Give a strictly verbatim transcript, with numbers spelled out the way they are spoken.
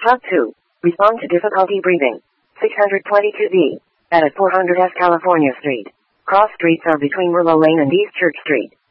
Top two. Respond to difficulty breathing. six twenty-two B. At four hundred S California Street. Cross streets are between Willow Lane and East Church Street.